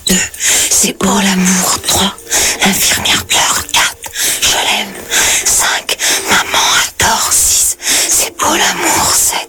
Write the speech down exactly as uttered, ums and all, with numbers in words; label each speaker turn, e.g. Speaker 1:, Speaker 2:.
Speaker 1: deux, c'est beau l'amour. trois, l'infirmière pleure. quatre, je l'aime. cinq, maman adore. six, c'est beau l'amour. sept,